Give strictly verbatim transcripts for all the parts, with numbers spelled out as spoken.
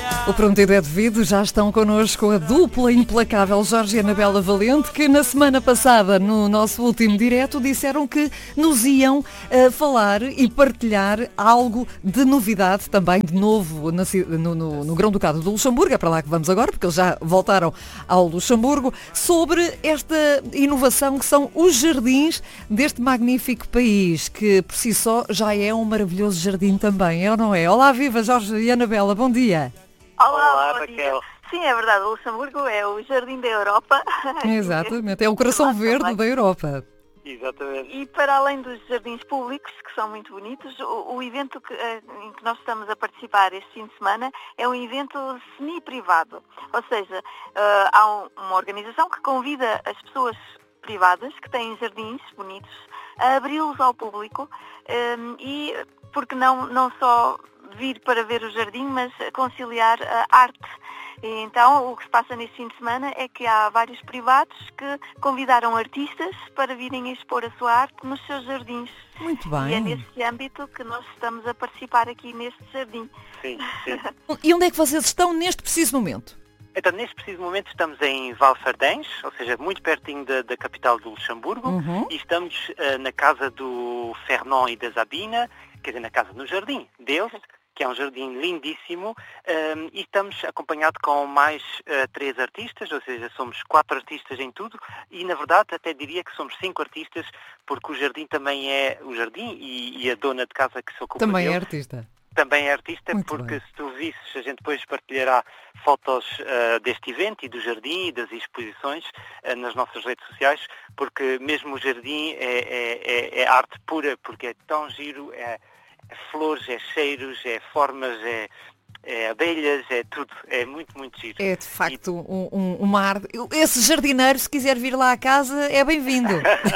O prometido é devido, já estão connosco a dupla implacável Jorge e Anabela Valente, que na semana passada, no nosso último direto, disseram que nos iam uh, falar e partilhar algo de novidade, também de novo na, no, no, no Grão-Ducado do Luxemburgo, é para lá que vamos agora, porque eles já voltaram ao Luxemburgo, sobre esta inovação que são os jardins deste magnífico país, que por si só já é um maravilhoso jardim também, é ou não é? Olá, viva Jorge e Anabela, bom dia. Olá, Olá bom Raquel. dia. Sim, é verdade, o Luxemburgo é o jardim da Europa. Exatamente, é o coração verde também. da Europa. Exatamente. E para além dos jardins públicos, que são muito bonitos, o, o evento que, eh, em que nós estamos a participar este fim de semana é um evento semi-privado. Ou seja, eh, há um- uma organização que convida as pessoas privadas que têm jardins bonitos a abri-los ao público eh, e, porque não, não só vir para ver o jardim, mas conciliar a arte. E então, o que se passa neste fim de semana é que há vários privados que convidaram artistas para virem expor a sua arte nos seus jardins. Muito E é bem. nesse âmbito que nós estamos a participar aqui neste jardim. Sim, sim. E onde é que vocês estão neste preciso momento? Então, neste preciso momento estamos em Valfardens, ou seja, muito pertinho da, da capital do Luxemburgo, Uhum. e estamos eh, na casa do Fernand e da Sabina, quer dizer, na casa, no jardim deles, que é um jardim lindíssimo, ehm, e estamos acompanhados com mais eh, três artistas, ou seja, somos quatro artistas em tudo, e na verdade até diria que somos cinco artistas, porque o jardim também é o jardim, e, e a dona de casa que se ocupa Também é dele artista. também é artista, Muito porque bem. se tu visses, a gente depois partilhará fotos ah, deste evento e do jardim e das exposições ah, nas nossas redes sociais, porque mesmo o jardim é, é- é- é arte pura, porque é tão giro, é, é flores, é cheiros, é formas, é, é abelhas, é tudo, é muito, muito giro. É de facto um, um, uma arte. Esse jardineiro, se quiser vir lá à casa, é bem-vindo.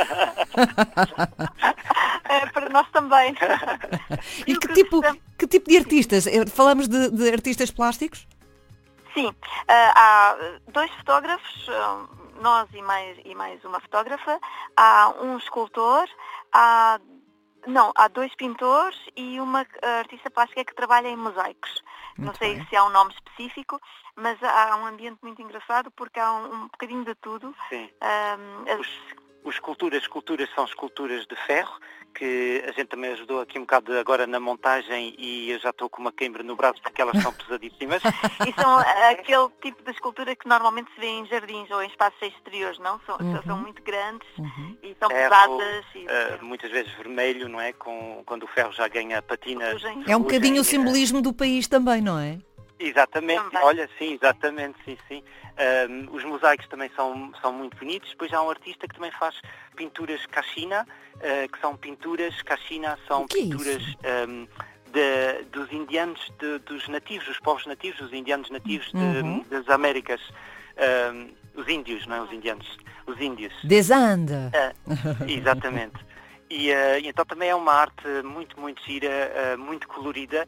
É, para nós também. E o que que tipo, gostamos- que tipo de artistas? Eh, Falamos de, de artistas plásticos? Sim, ah, há dois fotógrafos, ah, nós e mais, e mais uma fotógrafa, há um escultor, há, não, há dois pintores e uma ah, artista plástica que trabalha em mosaicos. Não Muito sei bem. se há um nome específico, mas há um ambiente muito engraçado porque há um, um bocadinho de tudo. Sim. Ah, as- Os, os esculturas, esculturas são esculturas de ferro, que a gente também ajudou aqui um bocado agora na montagem, e eu já estou com uma queimbra no braço porque elas são pesadíssimas. E são aquele tipo de escultura que normalmente se vê em jardins ou em espaços exteriores, não? São, Uhum. são muito grandes Uhum. e são Ferro, pesadas. E, eh, muitas vezes vermelho, não é? Com, quando o ferro já ganha patina. Ferrugem. É um bocadinho o ferrugem, eh, simbolismo do país também, não é? Exatamente, Também. olha, sim, exatamente, sim, sim. Ahm, os mosaicos também são, são muito bonitos. Depois há um artista que também faz pinturas caxina, ah, que são pinturas caxina, são O que é pinturas isso? ahm, de- dos indianos, de- dos nativos, dos povos nativos, os indianos nativos de- Uhum. das Américas. Ahm, os índios, não é os indianos, os índios. Desande. Ah, exatamente. E, ah, e então também é uma arte muito, muito gira, ah, muito colorida.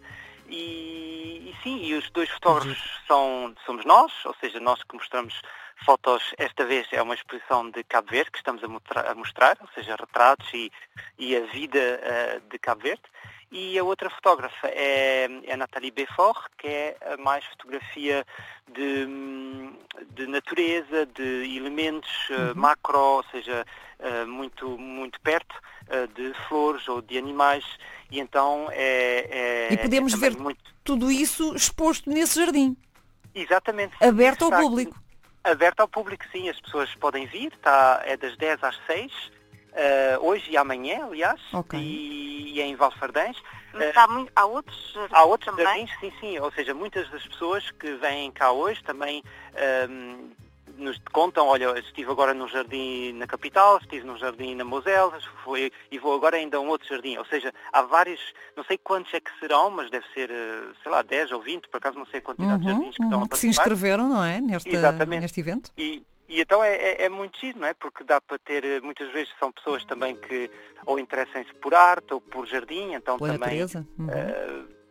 E, e sim, e os dois fotógrafos são, somos nós, ou seja, nós que mostramos fotos. Esta vez é uma exposição de Cabo Verde que estamos a mostrar, a mostrar, ou seja, retratos e, e a vida ah, de Cabo Verde. E a outra fotógrafa é, é a Nathalie Befort, que é a mais fotografia de, hum, de natureza, de elementos uh, macro, ou seja, uh, muito, muito perto uh, de flores ou de animais. E então é, é E podemos é também ver muito... tudo isso exposto nesse jardim, Exatamente. aberto ao Está- público. Aberto ao público, sim. As pessoas podem vir. Tá, é das dez às seis. Uh, hoje e amanhã, aliás, Ok. e, e é em Valfardens. Mas há, muito, há outros jardins Há outros também. jardins, sim, sim, ou seja, muitas das pessoas que vêm cá hoje também ahm, nos contam, olha, eu estive agora num jardim na capital, estive num jardim na Mosela, fui, e vou agora ainda a um outro jardim, ou seja, há vários, não sei quantos é que serão, mas deve ser, eh, sei lá, dez ou vinte, por acaso não sei a quantidade de Uhum, jardins que estão uhum, a que se participar. inscreveram, não é? Neste, Exatamente. neste evento. E, e então é, é, é muito giro, não é? Porque dá para ter, eh, muitas vezes são pessoas também que ou interessam-se por arte ou por jardim, então Pela também natureza. Uhum. eh,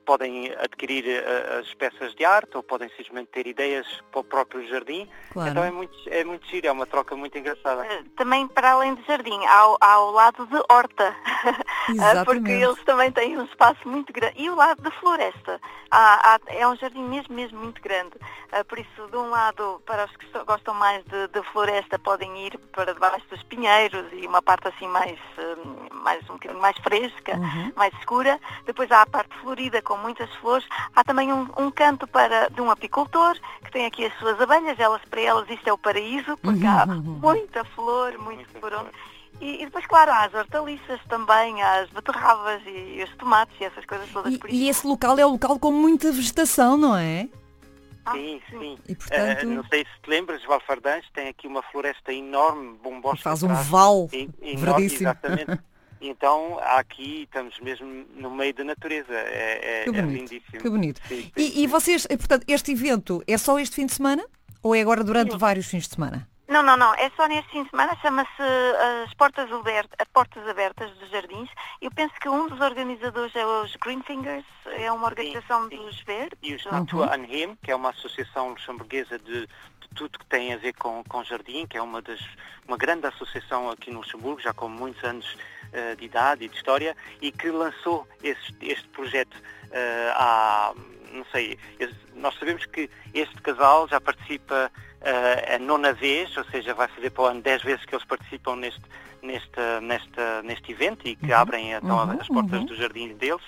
podem adquirir uh, as peças de arte ou podem simplesmente ter ideias para o próprio jardim. Claro. Então é muito, é muito giro, é uma troca muito engraçada. Também para além de jardim, há, há o lado de horta, Exatamente. porque eles também têm um espaço muito grande. E o lado de floresta, há, há, é um jardim mesmo, mesmo muito grande. Por isso, de um lado, para os que gostam mais de, de floresta, podem ir para debaixo dos pinheiros e uma parte assim mais, mais um bocadinho mais fresca, uhum. mais escura. Depois há a parte florida, com muitas flores. Há também um, um canto para, de um apicultor, que tem aqui as suas abelhas. Elas, para elas isto é o paraíso, porque há muita flor, muito flor. E, e depois, claro, há as hortaliças também, há as beterrabas e, e os tomates e essas coisas todas. E, por isso. e esse local é um local com muita vegetação, não é? Ah, sim, sim. E, portanto... uh, não sei se te lembras, Valfardães tem aqui uma floresta enorme, um bosque. Faz um vale e, verdíssimo. Exatamente. Então, aqui estamos mesmo no meio da natureza. É, é, que bonito, é lindíssimo. Que bonito. Sim, sim, e, sim. e vocês, portanto, este evento é só este fim de semana? Ou é agora durante sim. vários fins de semana? Não, não, não. É só neste fim de semana. Chama-se as portas, abertas, as portas Abertas dos Jardins. Eu penso que um dos organizadores é os Green Fingers, é uma organização sim, sim. dos verdes. E os Natura Anheim, que é uma associação luxemburguesa de, de tudo que tem a ver com, com jardim, que é uma, das, uma grande associação aqui no Luxemburgo, já com muitos anos uh, de idade e de história, e que lançou este, este projeto uh, há, não sei, nós sabemos que este casal já participa Uh, a nona vez, ou seja, vai fazer para o ano dez vezes que eles participam neste, neste, neste, neste evento e que uhum, abrem então uhum, as portas uhum. do jardim deles.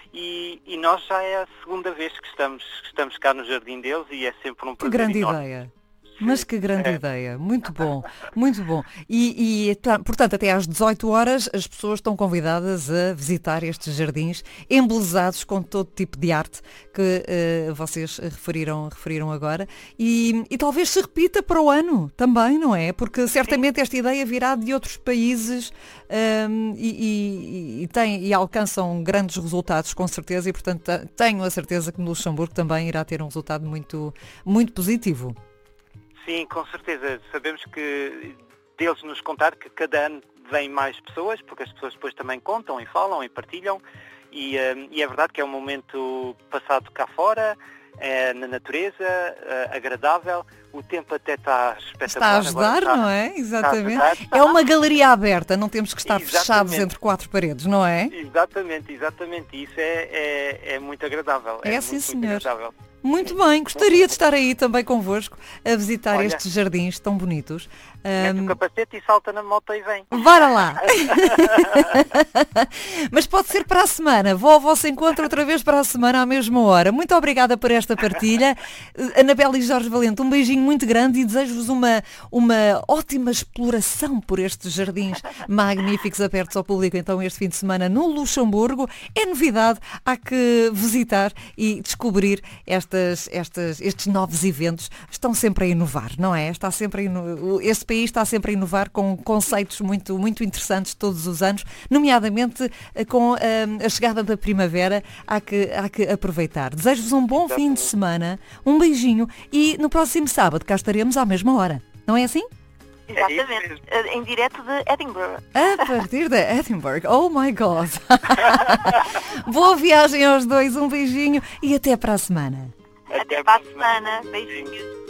E, e nós já é a segunda vez que estamos, que estamos cá no jardim deles e é sempre um prazer Que grande enorme. ideia! Mas que grande é. ideia, muito bom, muito bom. E, e, portanto, até às dezoito horas as pessoas estão convidadas a visitar estes jardins embelezados com todo tipo de arte que uh, vocês referiram, referiram agora. E, e talvez se repita para o ano também, não é? Porque certamente esta ideia virá de outros países um, e, e, e, tem, e alcançam grandes resultados, com certeza, e portanto tenho a certeza que no Luxemburgo também irá ter um resultado muito, muito positivo. Sim, com certeza. Sabemos que deles nos contar que cada ano vêm mais pessoas, porque as pessoas depois também contam e falam e partilham. E, um, e é verdade que é um momento passado cá fora, é, na natureza, é, agradável. O tempo até está espetacular. Está a ajudar, está, não é? Exatamente. Está a ajudar, está. É uma galeria aberta, não temos que estar Exatamente. fechados entre quatro paredes, não é? Exatamente, exatamente. Isso é, é, é muito agradável. É, é sim, muito, senhor. Muito agradável. Muito bem, gostaria de estar aí também convosco a visitar Olha, estes jardins tão bonitos. Mete um... o capacete e salta na moto e vem. Bora lá! Mas pode ser para a semana. Vou ao vosso encontro outra vez para a semana à mesma hora. Muito obrigada por esta partilha. Anabela e Jorge Valente, um beijinho muito grande e desejo-vos uma, uma ótima exploração por estes jardins magníficos abertos ao público então este fim de semana no Luxemburgo. É novidade, há que visitar e descobrir esta Estas, estas, estes novos eventos. Estão sempre a inovar, não é? Está sempre a ino... Este país está sempre a inovar com conceitos muito, muito interessantes todos os anos, nomeadamente com uh, a chegada da primavera. Há que, há que aproveitar. Desejo-vos um bom fim de semana, um beijinho e no próximo sábado cá estaremos à mesma hora. Não é assim? Exatamente, é em direto de Edinburgh. A partir de Edinburgh, oh my God! Boa viagem aos dois, um beijinho e até para a semana. Até para a semana. Beijinhos.